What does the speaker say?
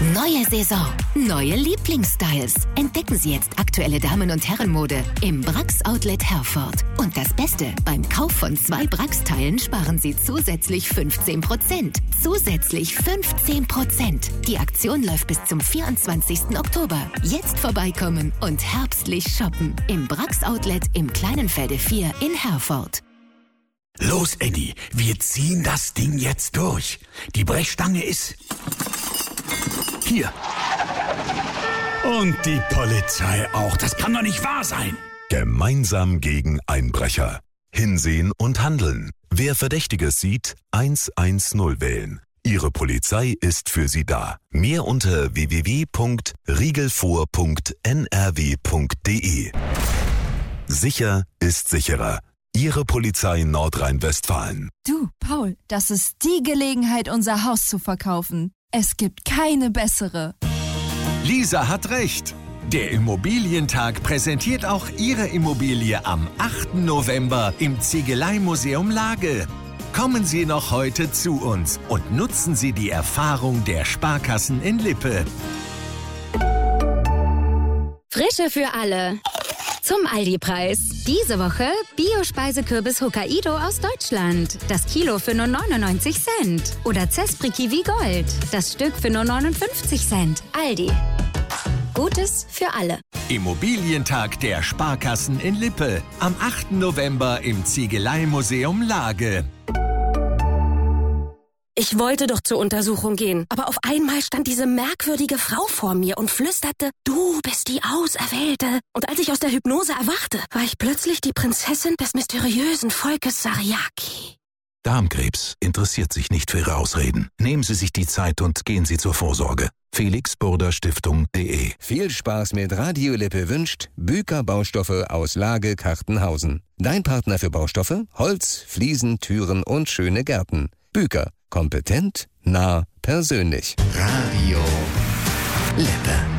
Neue Saison, neue Lieblingsstyles. Entdecken Sie jetzt aktuelle Damen- und Herrenmode im Brax Outlet Herford. Und das Beste, beim Kauf von 2 Brax-Teilen sparen Sie zusätzlich 15%. Zusätzlich 15%. Die Aktion läuft bis zum 24. Oktober. Jetzt vorbeikommen und herbstlich shoppen. Im Brax Outlet im Kleinenfelde 4 in Herford. Los, Eddie, wir ziehen das Ding jetzt durch. Die Brechstange ist hier. Und die Polizei auch. Das kann doch nicht wahr sein. Gemeinsam gegen Einbrecher. Hinsehen und handeln. Wer Verdächtiges sieht, 110 wählen. Ihre Polizei ist für Sie da. Mehr unter www.riegelvor.nrw.de. Sicher ist sicherer. Ihre Polizei Nordrhein-Westfalen. Du, Paul, das ist die Gelegenheit, unser Haus zu verkaufen. Es gibt keine bessere. Lisa hat recht. Der Immobilientag präsentiert auch Ihre Immobilie am 8. November im Ziegeleimuseum Lage. Kommen Sie noch heute zu uns und nutzen Sie die Erfahrung der Sparkassen in Lippe. Frische für alle. Zum Aldi-Preis. Diese Woche Bio-Speisekürbis Hokkaido aus Deutschland. Das Kilo für nur 99 Cent. Oder Zespri Kiwi Gold. Das Stück für nur 59 Cent. Aldi. Gutes für alle. Immobilientag der Sparkassen in Lippe. Am 8. November im Ziegeleimuseum Lage. Ich wollte doch zur Untersuchung gehen, aber auf einmal stand diese merkwürdige Frau vor mir und flüsterte, du bist die Auserwählte. Und als ich aus der Hypnose erwachte, war ich plötzlich die Prinzessin des mysteriösen Volkes Sariaki. Darmkrebs interessiert sich nicht für Ihre Ausreden. Nehmen Sie sich die Zeit und gehen Sie zur Vorsorge. felixburderstiftung.de. Viel Spaß mit Radio Lippe wünscht Büker Baustoffe aus Lage Kartenhausen. Dein Partner für Baustoffe, Holz, Fliesen, Türen und schöne Gärten. Büker. Kompetent, nah, persönlich. Radio Lippe.